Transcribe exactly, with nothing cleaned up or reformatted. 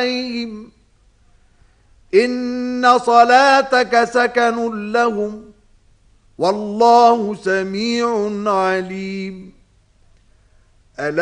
عليهم إن صلاتك سكن لهم والله سميع عليم. ألا